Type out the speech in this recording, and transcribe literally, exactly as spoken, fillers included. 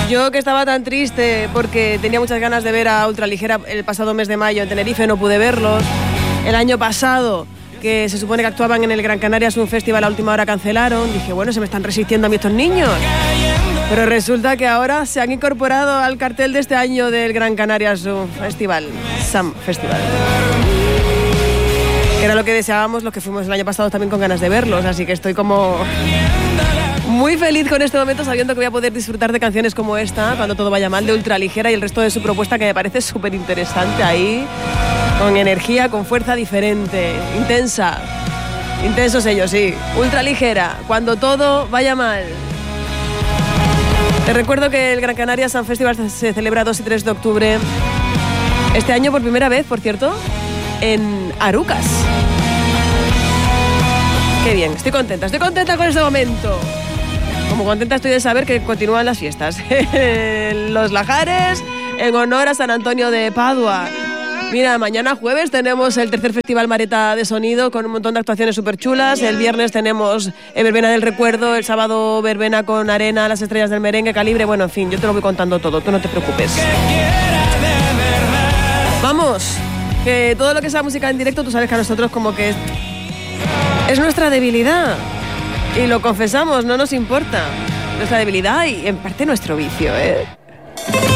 Yo que estaba tan triste porque tenía muchas ganas de ver a Ultraligera el pasado mes de mayo en Tenerife, no pude verlos. El año pasado, que se supone que actuaban en el Gran Canaria Sun Festival, a última hora cancelaron. Dije, bueno, se me están resistiendo a mí estos niños. Pero resulta que ahora se han incorporado al cartel de este año del Gran Canaria Sun Festival, Sun Festival. Que era lo que deseábamos los que fuimos el año pasado también con ganas de verlos, así que estoy como muy feliz con este momento sabiendo que voy a poder disfrutar de canciones como esta, Cuando todo vaya mal, de Ultraligera, y el resto de su propuesta, que me parece súper interesante ahí, con energía, con fuerza diferente, intensa, intensos ellos, sí. Ultraligera, Cuando todo vaya mal. Te recuerdo que el Gran Canaria Sun Festival se celebra dos y tres de octubre, este año por primera vez, por cierto, en Arucas. Qué bien, estoy contenta, estoy contenta con este momento. Como contenta estoy de saber que continúan las fiestas en Los Lajares, en honor a San Antonio de Padua. Mira, mañana jueves tenemos el tercer Festival Mareta de Sonido con un montón de actuaciones súper chulas. El viernes tenemos eh, Verbena del Recuerdo, el sábado Verbena con Arena, Las Estrellas del Merengue, Calibre. Bueno, en fin, yo te lo voy contando todo, tú no te preocupes. Vamos, que todo lo que sea música en directo, tú sabes que a nosotros como que es, es nuestra debilidad. Y lo confesamos, no nos importa. Nuestra debilidad y en parte nuestro vicio, ¿eh?